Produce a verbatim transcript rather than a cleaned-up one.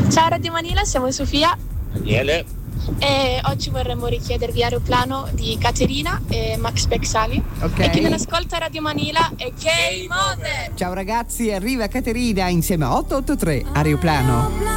Ciao Radio Manila, siamo Sofia. Daniele. E oggi vorremmo richiedervi Aeroplano di Caterina e Max Pezzali. Ok. E chi non ascolta Radio Manila è Game Over. Ciao ragazzi, arriva Caterina insieme a otto otto tre Aeroplano.